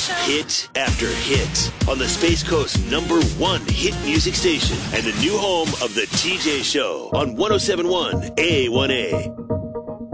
Hit after hit on the Space Coast #1 hit music station and the new home of the TJ Show on 107.1 A1A.